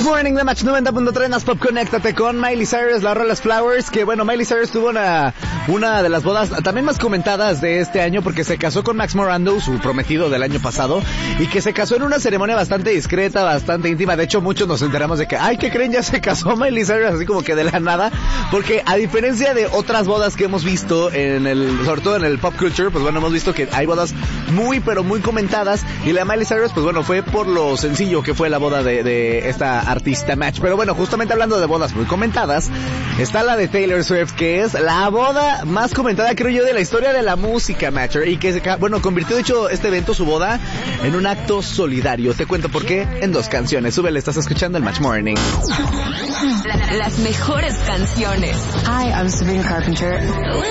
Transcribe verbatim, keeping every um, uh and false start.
Morning de Match noventa punto tres, Nas Pop, conéctate con Miley Cyrus, la rola Flowers, que bueno, Miley Cyrus tuvo una, una de las bodas también más comentadas de este año porque se casó con Max Morando, su prometido del año pasado, y que se casó en una ceremonia bastante discreta, bastante íntima. De hecho, muchos nos enteramos de que, ay, ¿qué creen? Ya se casó Miley Cyrus, así como que de la nada, porque a diferencia de otras bodas que hemos visto en el, sobre todo en el pop culture, pues bueno, hemos visto que hay bodas muy, pero muy comentadas, y la Miley Cyrus, pues bueno, fue por lo sencillo que fue la boda de, de esta artista Match. Pero bueno, justamente hablando de bodas muy comentadas, está la de Taylor Swift, que es la boda más comentada, creo yo, de la historia de la música, Matcher, y que, bueno, convirtió, de hecho, este evento, su boda, en un acto solidario. Te cuento por qué en dos canciones. Súbele, estás escuchando el Match Morning. Las mejores canciones. Hi, I'm Sabrina Carpenter.